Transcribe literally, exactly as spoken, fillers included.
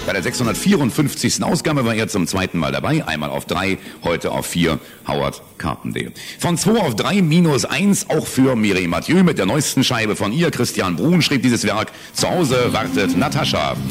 Bei der sechshundertvierundfünfzigsten Ausgabe war er zum zweiten Mal dabei. Einmal auf drei, heute auf vier. Howard Carpendale. Von zwei auf drei minus eins, auch für Mireille Mathieu mit der neuesten Scheibe von ihr. Christian Brun schrieb dieses Werk. Zu Hause wartet Natascha.